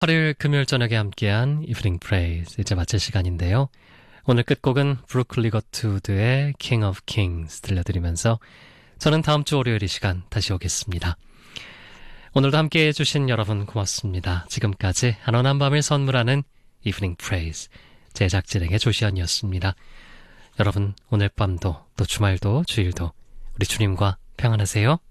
8일 금요일 저녁에 함께한 이브닝 프레이즈 이제 마칠 시간인데요. 오늘 끝곡은 브루클 리거트우드의 King of Kings 들려드리면서 저는 다음 주 월요일 이 시간 다시 오겠습니다. 오늘도 함께해 주신 여러분 고맙습니다. 지금까지 한원한 밤을 선물하는 이브닝 프레이즈 제작진에게 조시연이었습니다. 여러분 오늘 밤도 또 주말도 주일도 우리 주님과 평안하세요.